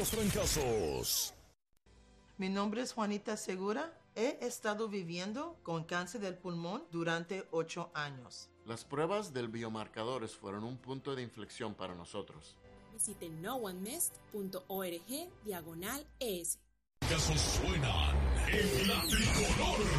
los trancazos. Mi nombre es Juanita Segura. He estado viviendo con cáncer del pulmón durante 8 años. Las pruebas del biomarcadores fueron un punto de inflexión para nosotros. Visite noonemmest.org/ES. Casos suenan en la tricolor.